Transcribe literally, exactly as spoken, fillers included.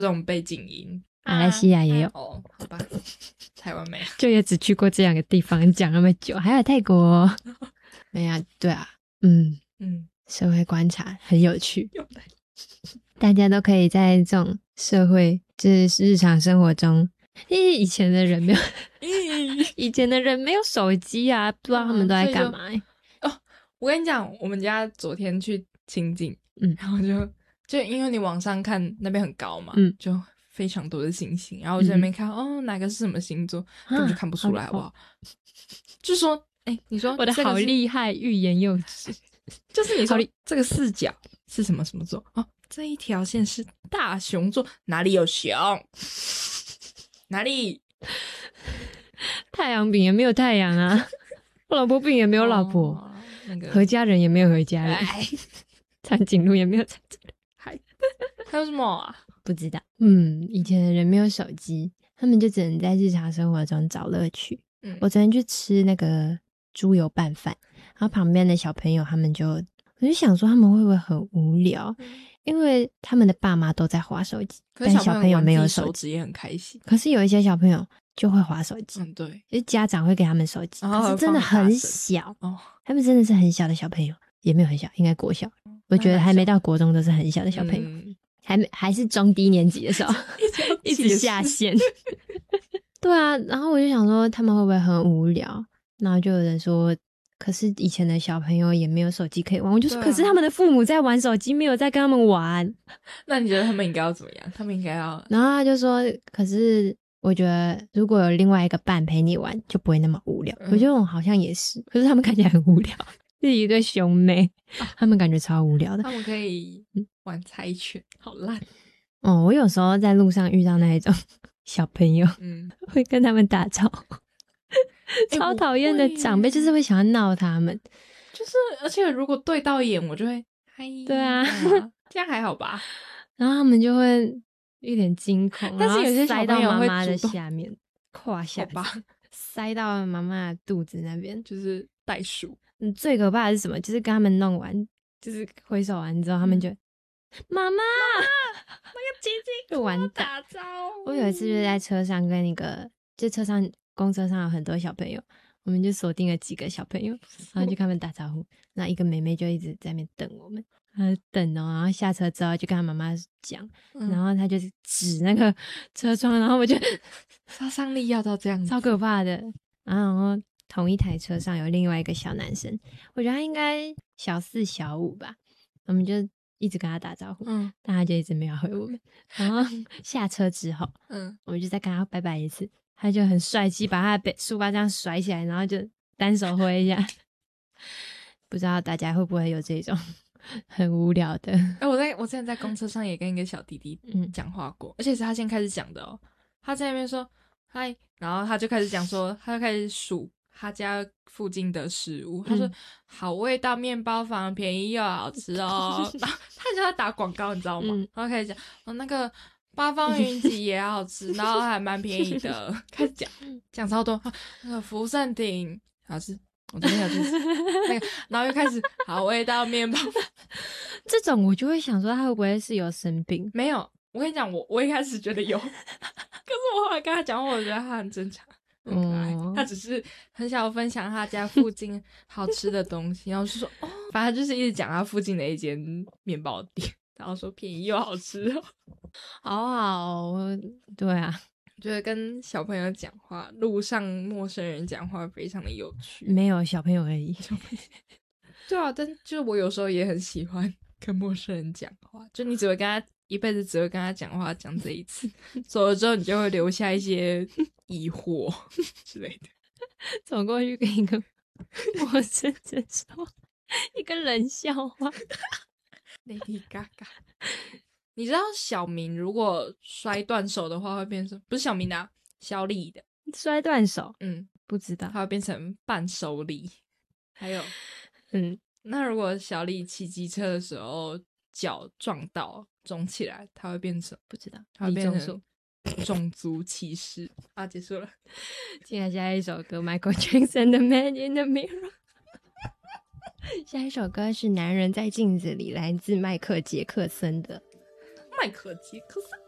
这种背景音。 马来西亚也有、 啊、哦，好吧，台湾没有， 就也只去过这两个地方，讲那么久，还有泰国。没呀，对啊，嗯嗯，社会观察很有趣，大家都可以在这种社会就是日常生活中，因为以前的人没有以前的人没有手机啊，不知道他们都在干嘛、欸、 哦，我跟你讲，我们家昨天去清境，嗯，然后就就因为你往上看那边很高嘛，嗯，就非常多的星星，然后我在那边看、嗯、哦哪个是什么星座根本就看不出来好不好，就说哎、欸，你说我的好厉害，欲言又止。 就是你说这个四角是什么什么座哦，这一条线是大熊座，哪里有熊？哪里？ 太阳饼也没有太阳啊，老婆饼也没有老婆，哦那个、何家人也没有何家人，长颈鹿也没有长颈鹿， 还还有什么啊？ 不知道。嗯，以前的人没有手机，他们就只能在日常生活中找乐趣。嗯，我昨天去吃那个猪油拌饭，然后旁边的小朋友他们就，我就想说他们会不会很无聊、嗯、因为他们的爸妈都在滑手机，但小朋友没有手机也很开心。 可是有一些小朋友就会滑手机， 嗯，对， 就是家长会给他们手机、哦、可是真的很小哦，他们真的是很小的小朋友，也没有很小，应该国小，我觉得还没到国中都是很小的小朋友、嗯、还没还是中低年级的时候一直下线对啊，然后我就想说他们会不会很无聊，然后就有人说可是以前的小朋友也没有手机可以玩，我就说、啊、可是他们的父母在玩手机，没有在跟他们玩。 那你觉得他们应该要怎么样？他们应该要， 然后他就说可是我觉得如果有另外一个伴陪你玩就不会那么无聊、嗯、我觉得我好像也是，可是他们看起来很无聊是一对兄妹、啊、他们感觉超无聊的。 他们可以玩猜拳，好烂哦。我有时候在路上遇到那一种小朋友，嗯，会跟他们打招呼超讨厌的长辈，就是会想要闹他们， 就是而且如果对到眼我就会嗨， 对啊， 这样还好吧， 然后他们就会一脸惊恐， 但是有些小朋友会塞到妈妈的下面胯下吧，塞到妈妈的肚子那边， 就是袋鼠。 嗯，最可怕的是什么？就是跟他们弄完，就是挥手完之后，他们就妈妈那个姐姐就完打招呼。 我有一次就是在车上跟一个，就车上公车上有很多小朋友，我们就锁定了几个小朋友，然后就跟他们打招呼。然后一个妹妹就一直在那边等我们，她等哦，然后下车之后就跟她妈妈讲、嗯，然后她就指那个车窗，然后我就杀伤力要到这样子， 超可怕的。然后同一台车上有另外一个小男生，我觉得他应该小四小五吧，我们就一直跟他打招呼，嗯，但他就一直没有回我们。然后下车之后，嗯，我们就再跟他拜拜一次，他就很帅气，把他的书包这样甩起来，然后就单手挥一下。不知道大家会不会有这种很无聊的？ 哎，我在我之前在公车上也跟一个小弟弟讲话过、嗯，而且是他先开始讲的哦。他在那边说嗨，然后他就开始讲说，他就开始数他家附近的食物，他说、嗯、好味道面包房，便宜又好吃哦。然后他就在打广告，你知道吗？嗯、然后开始讲哦，那个八方云集也好吃，然后还蛮便宜的。开始讲讲超多，那个福盛鼎好吃，我昨天有吃那个，然后又开始好味道面包房。 这种我就会想说，他会不会是有生病？ 没有，我跟你讲，我我一开始觉得有，可是我后来跟他讲话，我觉得他很正常。很可爱、嗯，他只是很想要分享他家附近好吃的东西，然后就说哦，反正就是一直讲他附近的一间面包店，然后说便宜又好吃哦， 好好，对啊， 觉得跟小朋友讲话，路上陌生人讲话非常的有趣， 没有小朋友而已， 对啊，但就是我有时候也很喜欢跟陌生人讲话，就你只会跟他一辈子只会跟他讲话，讲这一次，走了之后你就会留下一些疑惑之类的。 走过去跟一个陌生人说一个冷笑话。 Lady Gaga， 你知道小明如果摔断手的话会变成，不是小明的、啊，小李的摔断手， 嗯， 不知道， 他会变成伴手礼。还有，嗯，那如果小李骑机车的时候脚撞到肿起来，他会变成不知道， 他会变成种族歧视啊！结束了， 接下来下一首歌 Michael Jackson 的 Man in the Mirror。 下一首歌是男人在镜子里，来自迈克杰克森的。 迈克杰克森